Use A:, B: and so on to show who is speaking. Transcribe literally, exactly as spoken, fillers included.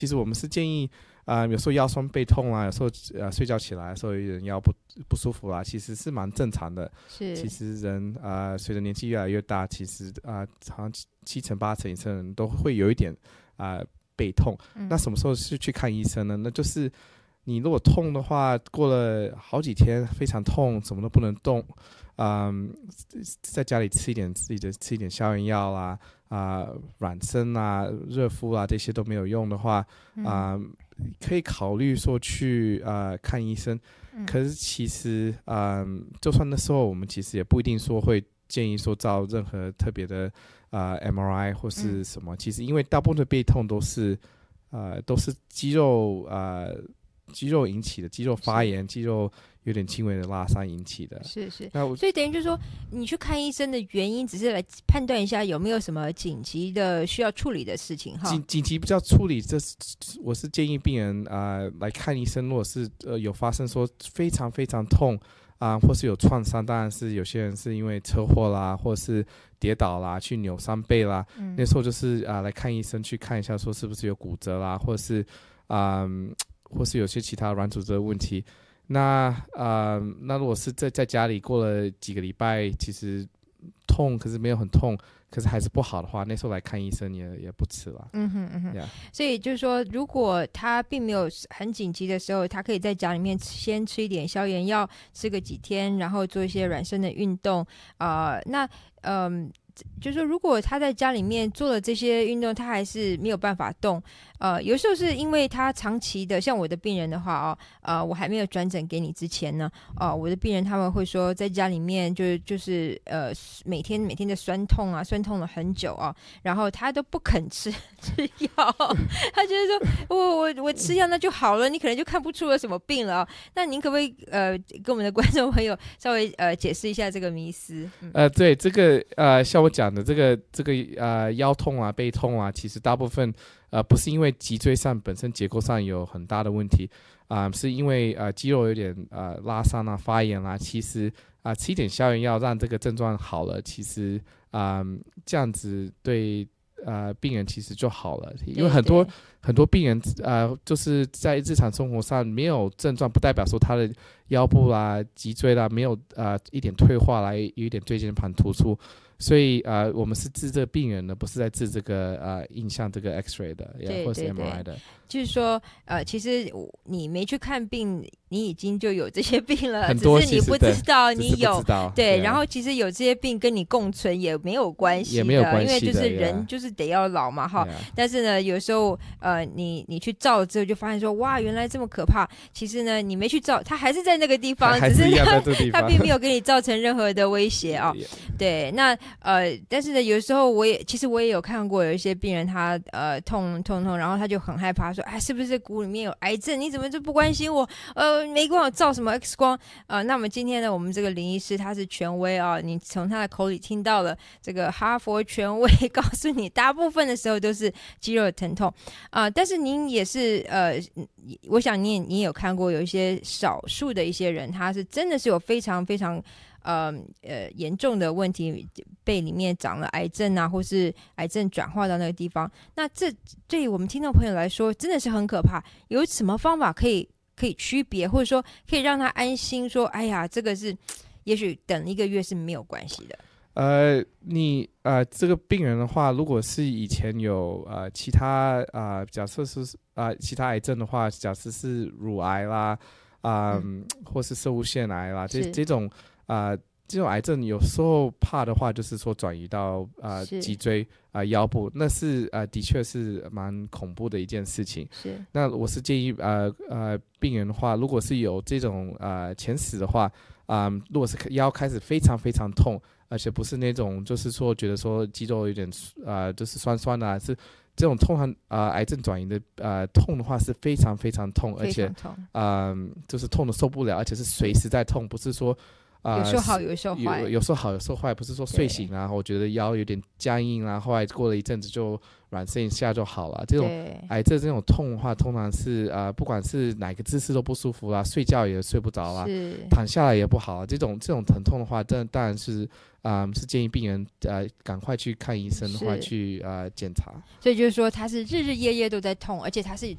A: 其实我们是建议啊、呃，有时候腰酸背痛啊，有时候呃睡觉起来的时候有人腰不不舒服啦，其实是蛮正常的。
B: 是，
A: 其实人啊、呃，随着年纪越来越大，其实啊、呃，好像七成八成以上人都会有一点啊、呃、背痛、嗯。那什么时候是去看医生呢？那就是你如果痛的话，过了好几天非常痛，什么都不能动，嗯，在家里吃一点自己的吃一点消炎药啦。啊、呃，软身啊、热敷啊，这些都没有用的话，啊、呃，可以考虑说去呃看医生。嗯、可是其实，嗯、呃，就算那时候我们其实也不一定说会建议说照任何特别的呃 M R I 或是什么。嗯、其实因为大部分的背痛都是呃都是肌肉呃肌肉引起的，肌肉发炎，肌肉有点轻微的拉伤引起的。
B: 是是，
A: 那
B: 所以等于就是说，你去看医生的原因，只是来判断一下有没有什么紧急的需要处理的事情哈。
A: 紧紧急比较处理，这是我是建议病人啊、呃、来看医生。如果是呃有发生说非常非常痛啊、呃，或是有创伤，当然是有些人是因为车祸啦，或是跌倒啦，去扭伤背啦，嗯、那时候就是啊、呃、来看医生去看一下，说是不是有骨折啦，或是啊、呃、或是有些其他软组织的问题。那呃，那如果是在在家里过了几个礼拜，其实痛，可是没有很痛，可是还是不好的话，那时候来看医生也也不迟了。
B: 嗯哼嗯哼。
A: Yeah.
B: 所以就是说，如果他并没有很紧急的时候，他可以在家里面先吃一点消炎药，吃个几天，然后做一些软身的运动啊、呃。那嗯。呃就是说，如果他在家里面做了这些运动，他还是没有办法动，呃，有时候是因为他长期的，像我的病人的话哦，呃，我还没有转诊给你之前呢，哦、呃，我的病人他们会说，在家里面就是就是呃，每天每天的酸痛啊，酸痛了很久啊，然后他都不肯吃吃药，他觉得说我我我吃药那就好了，你可能就看不出有什么病了、哦。那您可不可以呃跟我们的观众朋友稍微呃解释一下这个迷思？嗯、
A: 呃，对，这个呃，像我讲的这个这个呃腰痛啊、背痛啊，其实大部分呃不是因为脊椎上本身结构上有很大的问题啊、呃，是因为呃肌肉有点呃拉伤啊、发炎啊，其实啊、呃、吃一点消炎药让这个症状好了，其实啊、呃、这样子对呃病人其实就好了，因为很多很多病人呃就是在日常生活上没有症状，不代表说他的腰部啦、脊椎啦没有呃一点退化来有一点椎间盘突出。所以呃，我们是治这个病人的，不是在治这个呃影像这个 X-ray 的，
B: 对
A: 或是 M R I
B: 对
A: 的。
B: 就是说，呃，其实你没去看病，你已经就有这些病了，
A: 很多
B: 只是你不知道你有。对，
A: 对，
B: 然后其实有这些病跟你共存也没有关系的，
A: 也没有关系的，
B: 因为就是人就是得要老嘛哈。但是呢，有时候呃，你你去照之后就发现说，哇，原来这么可怕。其实呢，你没去照，它还是在那个地方，
A: 只
B: 是它
A: 它
B: 并没有给你造成任何的威胁啊、哦。对，那呃，但是呢，有时候我也其实我也有看过有一些病人他呃痛痛痛，然后他就很害怕说，哎，是不是骨里面有癌症？你怎么就不关心我？呃，没帮我照什么 X 光？呃，那么今天呢，我们这个林医师他是权威啊、哦，你从他的口里听到了这个哈佛权威告诉你，大部分的时候都是肌肉的疼痛啊、呃。但是您也是呃，我想你也你也有看过有一些少数的一些人，他是真的是有非常非常。呃呃，严重的问题，背里面长了癌症啊，或是癌症转化到那个地方，那这对于我们听众朋友来说，真的是很可怕。有什么方法可以可以区别，或者说可以让他安心说，哎呀，这个是，也许等一个月是没有关系的。
A: 呃，你呃，这个病人的话，如果是以前有呃其他啊、呃，假设是啊、呃、其他癌症的话，假设是乳癌啦，啊、呃嗯，或是射物腺癌啦，这这种。啊、呃，这种癌症有时候怕的话，就是说转移到啊脊椎啊、呃、腰部，那是呃的确是蛮恐怖的一件事情。
B: 是。
A: 那我是建议呃呃病人的话，如果是有这种呃前史的话，啊、呃，如果是腰开始非常非常痛，而且不是那种就是说觉得说肌肉有点啊、呃、就是酸酸的、啊，是这种通常啊、呃、癌症转移的呃痛的话是非常非常痛，而且啊、呃、就是痛的受不了，而且是随时在痛，不是说。
B: 呃、有时候好，有时候坏，
A: 有有时候好，有时候坏，不是说睡醒啊，我觉得腰有点僵硬啊，后来过了一阵子就软身一下就好了。这种癌症这种痛的话，通常是呃，不管是哪个姿势都不舒服啦，睡觉也睡不着啦，躺下来也不好啦。这种这种疼痛的话，这当然是啊、呃，是建议病人呃赶快去看医生的话去呃检查。
B: 所以就是说，他是日日夜夜都在痛，而且他是